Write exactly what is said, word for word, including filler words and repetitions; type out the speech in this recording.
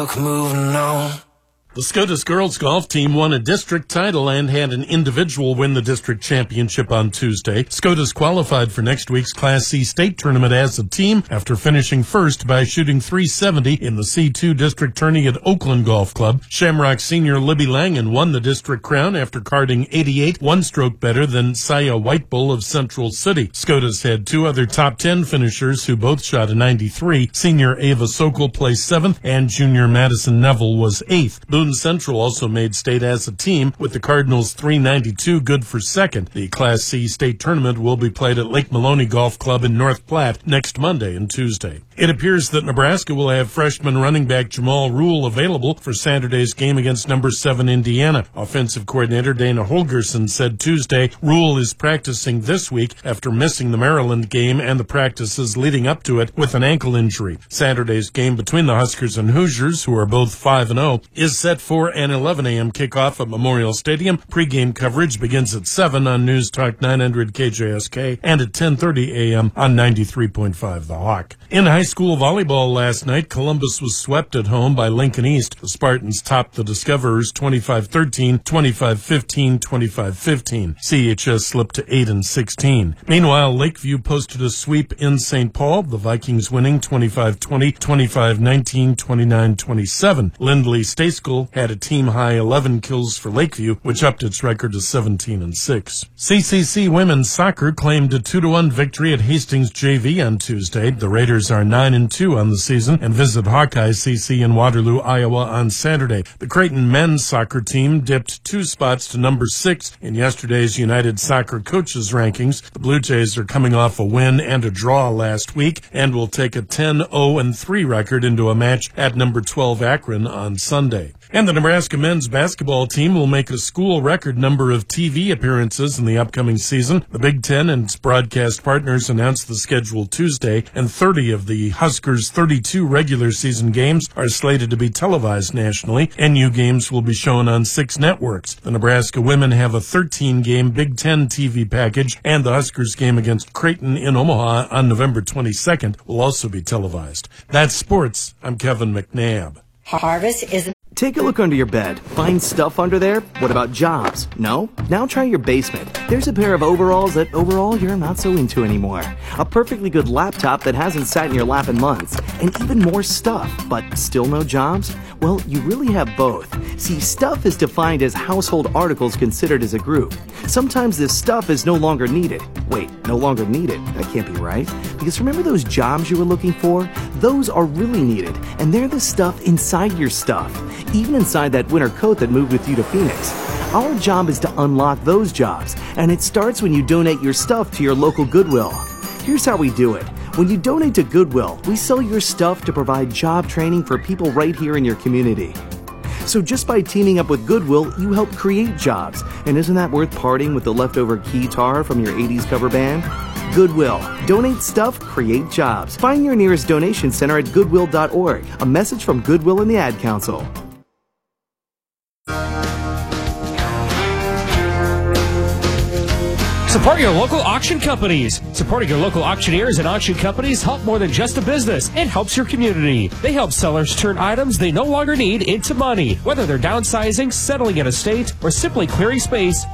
Moving on. The SCOTUS girls golf team won a district title and had an individual win the district championship on Tuesday. SCOTUS qualified for next week's Class C state tournament as a team after finishing first by shooting three seventy in the C two district tourney at Oakland Golf Club. Shamrock senior Libby Langen won the district crown after carding eighty-eight, one stroke better than Saya Whitebull of Central City. SCOTUS had two other top ten finishers who both shot a ninety-three. Senior Ava Sokol placed seventh and junior Madison Neville was eighth. Boone Central also made state as a team, with the Cardinals three ninety-two good for second. The Class C state tournament will be played at Lake Maloney Golf Club in North Platte next Monday and Tuesday. It appears that Nebraska will have freshman running back Jamal Rule available for Saturday's game against number seven Indiana. Offensive coordinator Dana Holgerson said Tuesday Rule is practicing this week after missing the Maryland game and the practices leading up to it with an ankle injury. Saturday's game between the Huskers and Hoosiers, who are both five and oh, is set for an eleven a.m. kickoff at Memorial Stadium. Pre-game coverage begins at seven on News Talk nine hundred K J S K and at ten thirty a.m. on ninety-three point five The Hawk. In high school volleyball last night, Columbus was swept at home by Lincoln East. The Spartans topped the Discoverers twenty-five thirteen, twenty-five fifteen, twenty-five fifteen. C H S slipped to eight and sixteen. Meanwhile, Lakeview posted a sweep in Saint Paul, the Vikings winning twenty-five twenty, twenty-five nineteen, twenty-nine twenty-seven. Lindley State School had a team-high eleven kills for Lakeview, which upped its record to seventeen and six. C C C women's soccer claimed a two to one victory at Hastings J V on Tuesday. The Raiders are nine and two on the season and visit Hawkeye C C in Waterloo, Iowa on Saturday. The Creighton men's soccer team dipped two spots to number six in yesterday's United Soccer Coaches rankings. The Blue Jays are coming off a win and a draw last week and will take a ten oh and three record into a match at number twelve Akron on Sunday. And the Nebraska men's basketball team will make a school record number of T V appearances in the upcoming season. The Big Ten and its broadcast partners announced the schedule Tuesday, and thirty of the Huskers' thirty-two regular season games are slated to be televised nationally. N U games will be shown on six networks. The Nebraska women have a thirteen-game Big Ten T V package, and the Huskers game against Creighton in Omaha on November twenty-second will also be televised. That's sports. I'm Kevin McNabb. Harvest is... Take a look under your bed. Find stuff under there? What about jobs? No? Now try your basement. There's a pair of overalls that overall you're not so into anymore. A perfectly good laptop that hasn't sat in your lap in months. And even more stuff, but still no jobs? Well, you really have both. See, stuff is defined as household articles considered as a group. Sometimes this stuff is no longer needed. Wait, no longer needed? That can't be right. Because remember those jobs you were looking for? Those are really needed, and they're the stuff inside your stuff. Even inside that winter coat that moved with you to Phoenix. Our job is to unlock those jobs, and it starts when you donate your stuff to your local Goodwill. Here's how we do it. When you donate to Goodwill, we sell your stuff to provide job training for people right here in your community. So just by teaming up with Goodwill, you help create jobs. And isn't that worth parting with the leftover guitar from your eighties cover band? Goodwill. Donate stuff, create jobs. Find your nearest donation center at goodwill dot org. A message from Goodwill and the Ad Council. Support your local auction companies. Supporting your local auctioneers and auction companies help more than just a business. It helps your community. They help sellers turn items they no longer need into money. Whether they're downsizing, settling an estate, or simply clearing space,